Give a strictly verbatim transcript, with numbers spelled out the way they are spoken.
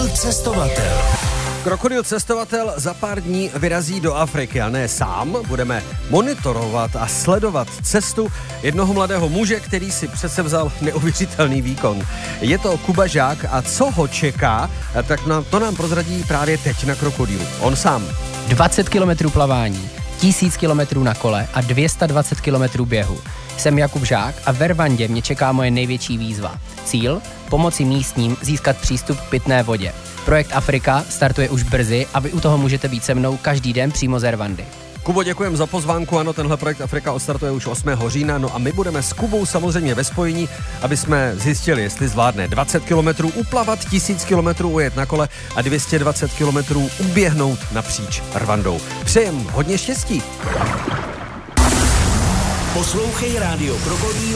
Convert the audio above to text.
Krokodýl cestovatel. Krokodýl cestovatel za pár dní vyrazí do Afriky a ne sám. Budeme monitorovat a sledovat cestu jednoho mladého muže, který si předsevzal neuvěřitelný výkon. Je to Kuba Žák a co ho čeká, tak nám, to nám prozradí právě teď na Krokodýlu. On sám. dvacet kilometrů plavání, tisíc kilometrů na kole a dvě stě dvacet kilometrů běhu. Jsem Jakub Žák a ve Rwandě mě čeká moje největší výzva. Cíl? Pomoci místním získat přístup k pitné vodě. Projekt Afrika startuje už brzy a vy u toho můžete být se mnou každý den přímo ze Rwandy. Kubo, děkujem za pozvánku. Ano, tenhle projekt Afrika odstartuje už osmého října, no a my budeme s Kubou samozřejmě ve spojení, aby jsme zjistili, jestli zvládne dvacet kilometrů uplavat, tisíc kilometrů ujet na kole a dvě stě dvacet kilometrů uběhnout napříč Rwandou. Přejem hodně štěstí. Poslouchej Rádio Krokodýl